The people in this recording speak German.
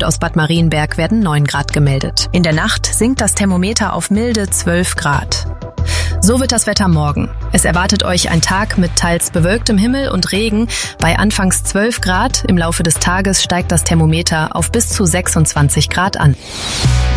und aus Bad Marienberg werden 9 Grad gemeldet. In der Nacht sinkt das Thermometer auf milde 12 Grad. So wird das Wetter morgen. Es erwartet euch ein Tag mit teils bewölktem Himmel und Regen. Bei anfangs 12 Grad im Laufe des Tages steigt das Thermometer auf bis zu 26 Grad an.